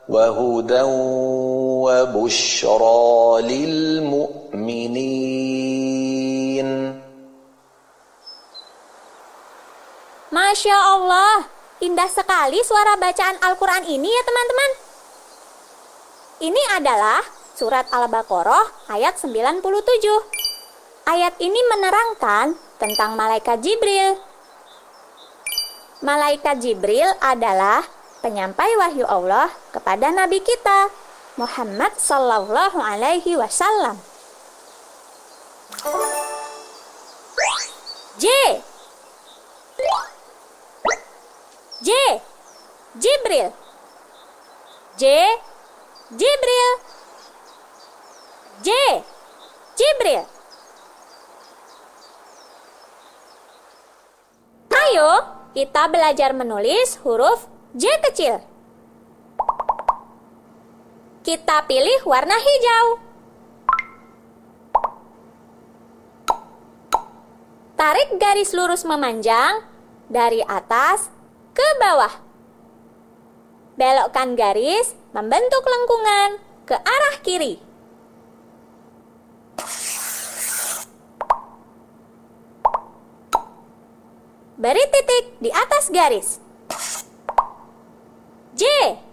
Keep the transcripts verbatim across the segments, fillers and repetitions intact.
وهدى وبشرى للمؤمنين. Masya Allah, indah sekali suara bacaan Al-Quran ini ya teman-teman. Ini adalah surat Al-Baqarah ayat sembilan puluh tujuh. Ayat ini menerangkan tentang malaikat Jibril. Malaikat Jibril adalah penyampai wahyu Allah kepada Nabi kita, Muhammad sallallahu alaihi wasallam. J. J. Jibril. J. Jibril. J. Jibril. Ayo, kita belajar menulis huruf J kecil. Kita pilih warna hijau. Tarik garis lurus memanjang dari atas ke bawah. Belokkan garis membentuk lengkungan ke arah kiri. Beri titik di atas garis. J.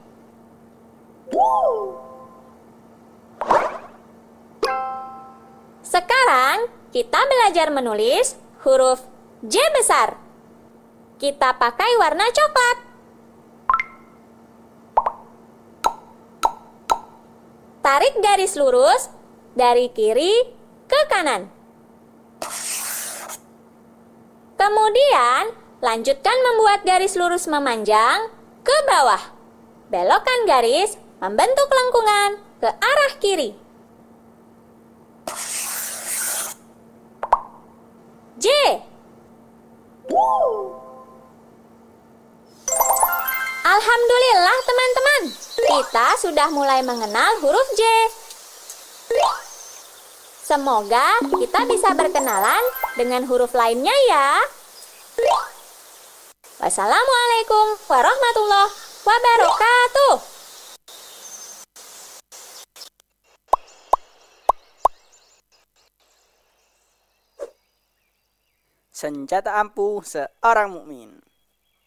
Sekarang kita belajar menulis huruf J besar. Kita pakai warna coklat. Tarik garis lurus dari kiri ke kanan. Kemudian, lanjutkan membuat garis lurus memanjang ke bawah. Belokkan garis membentuk lengkungan ke arah kiri. J. Alhamdulillah teman-teman, kita sudah mulai mengenal huruf J. Semoga kita bisa berkenalan dengan huruf lainnya ya. Wassalamualaikum warahmatullahi wabarakatuh. Senjata ampuh seorang mukmin.